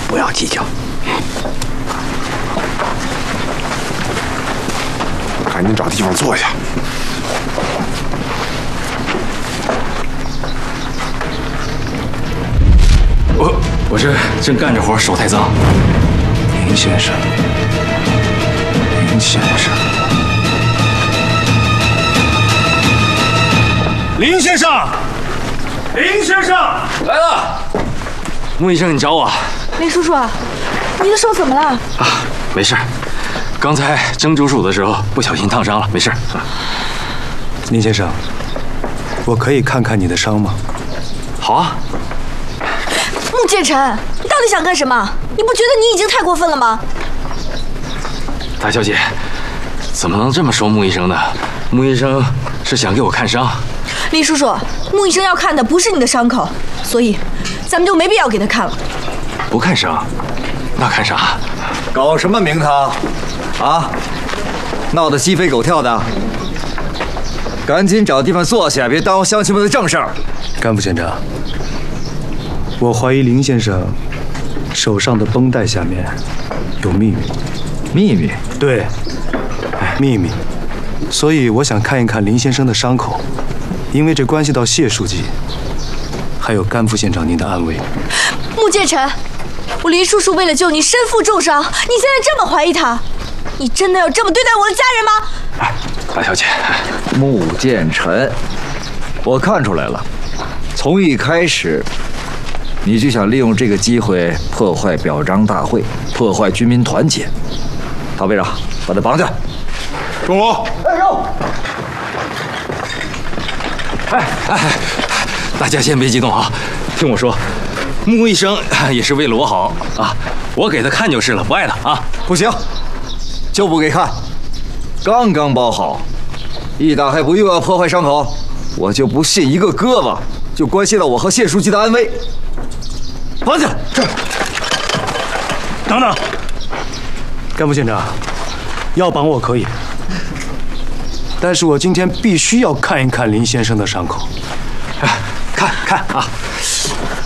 不要计较。 赶紧找地方坐下。 我这正干着活，手太脏。 林先生，林先生，林先生，林先生来了。穆医生，你找我？ 林叔叔，你的手怎么了？ 啊，没事，刚才蒸竹鼠的时候不小心烫伤了，没事。 林先生，我可以看看你的伤吗？ 好啊。 穆建成，你到底想干什么？你不觉得你已经太过分了吗？ 大小姐，怎么能这么说穆医生呢？穆医生是想给我看伤。 林叔叔，穆医生要看的不是你的伤口，所以咱们就没必要给他看了。 不看伤，那看啥？ 搞什么名堂啊？闹得鸡飞狗跳的，赶紧找地方坐下，别耽误乡亲们的正事儿。 甘副县长，我怀疑林先生手上的绷带下面有秘密。 秘密？ 对，秘密。所以我想看一看林先生的伤口，因为这关系到谢书记，还有甘副县长您的安危。 穆建成，我林叔叔为了救你身负重伤，你现在这么怀疑他，你真的要这么对待我的家人吗？ 哎，大小姐， 穆建成，我看出来了，从一开始你就想利用这个机会破坏表彰大会，破坏军民团结。陶队长，把他绑起来。 中午。 哎，大家先别激动啊，听我说，穆医生也是为了我好啊，我给他看就是了，不碍他啊。 不行，就不给看。刚刚包好，一打开不又要破坏伤口，我就不信一个胳膊就关系到我和谢书记的安危。绑起来！ 等等，甘副县长，要绑我可以，但是我今天必须要看一看林先生的伤口。 看啊！